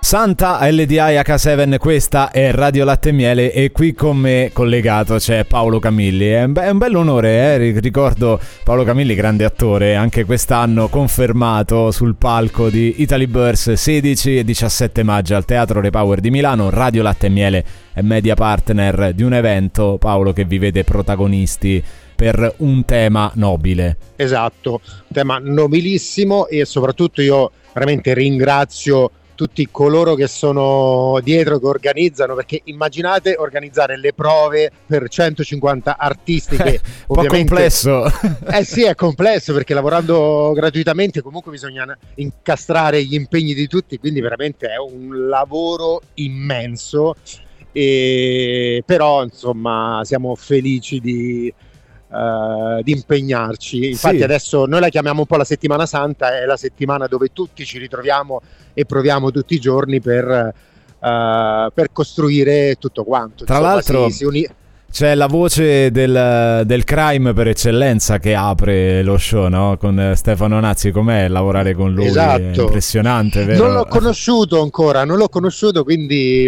Santa LDI H7, questa è Radio Latte e Miele e qui con me collegato c'è Paolo Camilli. È un bello onore, ricordo Paolo Camilli, grande attore, anche quest'anno confermato sul palco di Italy Burst 16 e 17 maggio al Teatro Repower di Milano. Radio Latte e Miele è media partner di un evento, Paolo, che vi vede protagonisti per un tema nobile. Esatto, un tema nobilissimo, e soprattutto io veramente ringrazio tutti coloro che sono dietro, che organizzano, perché immaginate organizzare le prove per 150 artisti che un po' complesso. Sì, è complesso, perché lavorando gratuitamente comunque bisogna incastrare gli impegni di tutti, quindi veramente è un lavoro immenso, però insomma siamo felici di impegnarci. Infatti sì. Adesso noi la chiamiamo un po' la settimana santa, è la settimana dove tutti ci ritroviamo e proviamo tutti i giorni per costruire tutto quanto. Tra l'altro c'è la voce del crime per eccellenza che apre lo show, no? Con Stefano Nazzi. Com'è lavorare con lui? Esatto. È impressionante, vero? Non l'ho conosciuto ancora, quindi